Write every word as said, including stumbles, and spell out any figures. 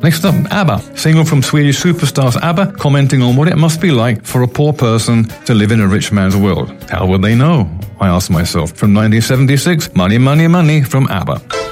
Next up, ABBA. Single from Swedish superstars ABBA, commenting on what it must be like for a poor person to live in a rich man's world. How would they know? I asked myself. From nineteen seventy-six, Money, Money, Money from ABBA.